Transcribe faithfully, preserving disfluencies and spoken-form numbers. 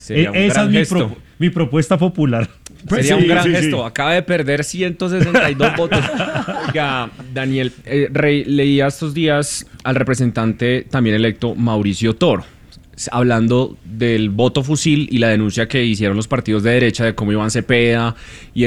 Sería un Esa gran es mi, gesto. pro, mi propuesta popular. Sería Sí, un gran sí, gesto. sí. Acaba de perder ciento sesenta y dos votos. Oiga, Daniel, eh, Rey, leía estos días al representante también electo Mauricio Toro, hablando del voto fusil y la denuncia que hicieron los partidos de derecha de cómo Iván Cepeda y